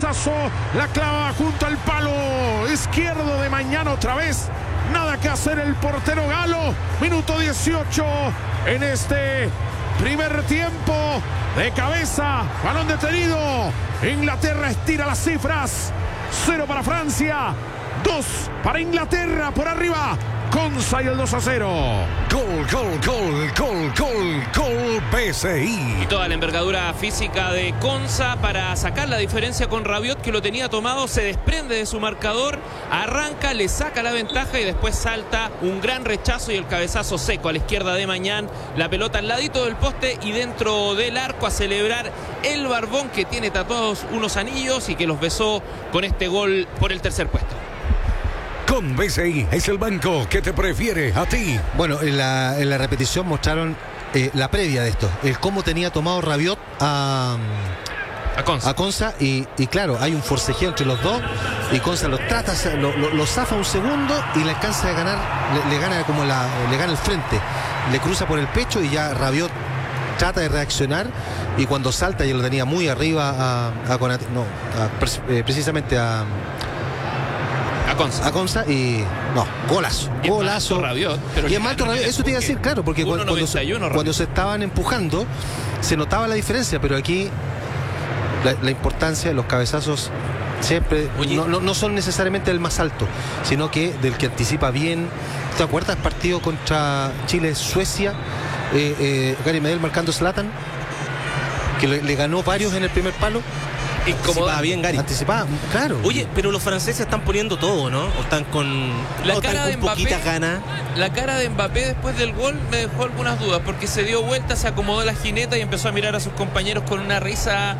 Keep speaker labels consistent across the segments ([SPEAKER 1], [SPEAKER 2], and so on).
[SPEAKER 1] cabezazo, la clava junto al palo izquierdo de Mañán otra vez. Nada que hacer el portero galo. Minuto 18 en este primer tiempo. De cabeza, balón detenido. Inglaterra estira las cifras. 0 para Francia, 2 para Inglaterra por arriba. Konsa y el 2-0.
[SPEAKER 2] Gol PSI.
[SPEAKER 3] Y toda la envergadura física de Konsa para sacar la diferencia con Rabiot, que lo tenía tomado, se desprende de su marcador, arranca, le saca la ventaja y después salta un gran rechazo y el cabezazo seco a la izquierda de Mañán. La pelota al ladito del poste y dentro del arco a celebrar el Barbón, que tiene tatuados unos anillos y que los besó con este gol por el tercer puesto.
[SPEAKER 2] Con BCI es el banco que te prefiere a ti.
[SPEAKER 4] Bueno, en la repetición mostraron la previa de esto, el cómo tenía tomado Rabiot a Konsa y claro, hay un forcejeo entre los dos y Konsa lo trata, lo zafa un segundo y le alcanza a ganar, le gana el frente, le cruza por el pecho y ya Rabiot trata de reaccionar y cuando salta ya lo tenía muy arriba precisamente a Konsa y golazo.
[SPEAKER 3] Rabiot,
[SPEAKER 4] y es Marco Rabiot, eso te iba a decir, claro, porque cuando se estaban empujando se notaba la diferencia, pero aquí la importancia de los cabezazos siempre no son necesariamente el más alto, sino que del que anticipa bien. ¿Te acuerdas el partido contra Chile-Suecia? Gary Medel marcando Zlatan, que le ganó varios en el primer palo.
[SPEAKER 5] Incomodaba bien Gary.
[SPEAKER 4] Anticipaba, claro.
[SPEAKER 5] Oye, pero los franceses están poniendo todo, ¿no? O están con poquitas ganas.
[SPEAKER 3] La cara de Mbappé después del gol me dejó algunas dudas, porque se dio vuelta, se acomodó la jineta y empezó a mirar a sus compañeros con una risa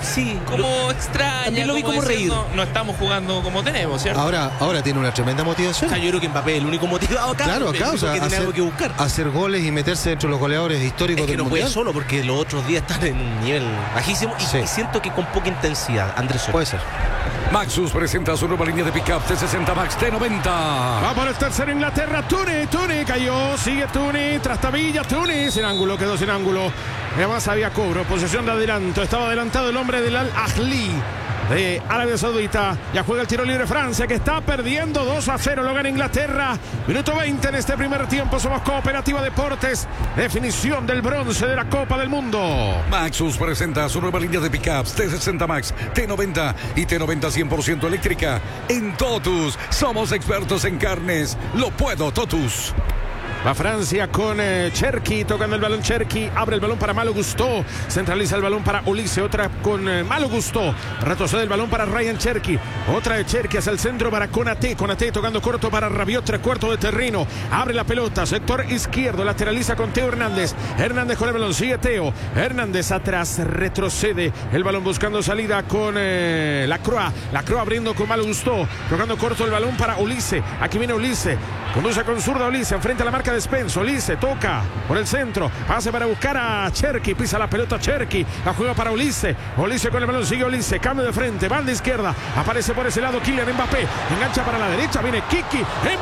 [SPEAKER 3] extraña.
[SPEAKER 5] También lo vi como reír.
[SPEAKER 3] No estamos jugando como tenemos, ¿cierto?
[SPEAKER 4] Ahora tiene una tremenda motivación.
[SPEAKER 5] Yo creo que Mbappé es el único motivado acá.
[SPEAKER 4] Claro, acá, o sea,
[SPEAKER 5] que tiene algo que buscar.
[SPEAKER 4] Hacer goles y meterse dentro de los goleadores históricos del
[SPEAKER 5] mundial.
[SPEAKER 4] mundial.
[SPEAKER 5] Puede solo, porque los otros días están en un nivel bajísimo y siento que con poca intensidad. Andrés Sola.
[SPEAKER 4] Puede ser.
[SPEAKER 2] Maxus presenta su nueva línea de pick-up T60 Max T90.
[SPEAKER 1] Va por el tercero Inglaterra. Tuni cayó. Sigue Tuni. Trastabilla. Tuni sin ángulo. Quedó sin ángulo. Además había cobro. Posesión de adelanto. Estaba adelantado el hombre del Al-Ahly de Arabia Saudita. Ya juega el tiro libre Francia, que está perdiendo 2-0. Lo gana Inglaterra. Minuto 20 en este primer tiempo. Somos Cooperativa Deportes. Definición del bronce de la Copa del Mundo.
[SPEAKER 2] Maxus presenta su nueva línea de pickups T60 Max, T90 y T90 100% eléctrica. En Totus somos expertos en carnes. Lo puedo, Totus.
[SPEAKER 1] Va Francia con Cherki, tocando el balón Cherki, abre el balón para Malo Gusto, centraliza el balón para Ulises, otra con Malo Gusto, retrocede el balón para Ryan Cherki, otra de Cherki hacia el centro para Konaté tocando corto para Rabiot, 3/4 de terreno, abre la pelota, sector izquierdo, lateraliza con Teo Hernández con el balón, sigue Teo, Hernández atrás, retrocede el balón buscando salida con Lacroix abriendo con Malo Gusto, tocando corto el balón para Ulises, aquí viene Ulises, conduce con zurda Ulises, enfrente a la marca de Spence, Ulises toca por el centro, pase para buscar a Cherki, pisa la pelota Cherki, la juega para Ulises con el balón, sigue Ulises, cambio de frente, banda izquierda, aparece por ese lado Kylian Mbappé, engancha para la derecha, viene Kiki,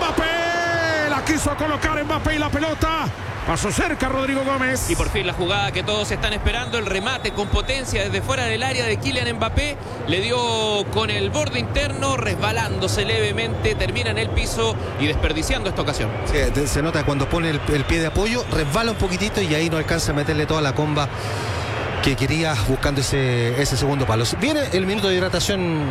[SPEAKER 1] Mbappé, la quiso colocar Mbappé y la pelota pasó cerca Rodrigo Gómez.
[SPEAKER 3] Y por fin la jugada que todos están esperando, el remate con potencia desde fuera del área de Kylian Mbappé, le dio con el borde interno, resbalándose levemente, termina en el piso y desperdiciando esta ocasión.
[SPEAKER 4] Sí, se nota cuando pone el pie de apoyo, resbala un poquitito y ahí no alcanza a meterle toda la comba que quería buscando ese segundo palo. Viene el minuto de hidratación,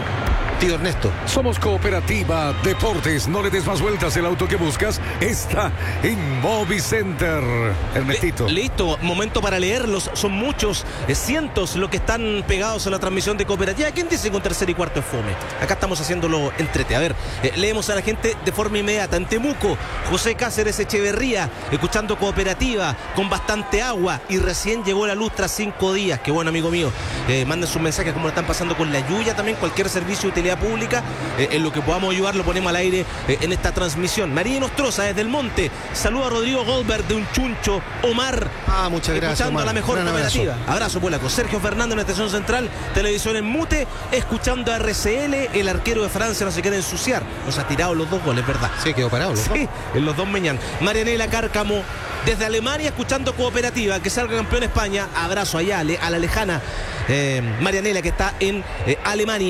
[SPEAKER 4] tío Ernesto.
[SPEAKER 2] Somos Cooperativa Deportes. No le des más vueltas, el auto que buscas está en Movicenter. Ernestito.
[SPEAKER 5] Listo, momento para leerlos. Son muchos, cientos los que están pegados a la transmisión de Cooperativa. ¿Quién dice que un tercer y cuarto es fome? Acá estamos haciéndolo entrete. A ver, leemos a la gente de forma inmediata. En Temuco, José Cáceres Echeverría, escuchando Cooperativa, con bastante agua y recién llegó la luz tras 5 días. Qué bueno, amigo mío. Manden sus mensajes como lo están pasando con la Yuya también. Cualquier servicio de utilidad pública, en lo que podamos ayudar lo ponemos al aire en esta transmisión. María Nostroza desde el Monte, saluda a Rodrigo Goldberg de un chuncho. Omar,
[SPEAKER 4] muchas gracias,
[SPEAKER 5] escuchando
[SPEAKER 4] Omar.
[SPEAKER 5] a la mejor Cooperativa.
[SPEAKER 4] Abrazo
[SPEAKER 5] polaco. Sergio Fernández en la estación central, televisión en mute, escuchando a RCL. El arquero de Francia no se quiere ensuciar, nos ha tirado los 2 goles, ¿verdad?
[SPEAKER 4] Sí, quedó parado.
[SPEAKER 5] Sí, en los 2 Meñán. Marianela Cárcamo desde Alemania, escuchando Cooperativa, que salga campeón España. Abrazo allá a la lejana Marianela, que está en Alemania.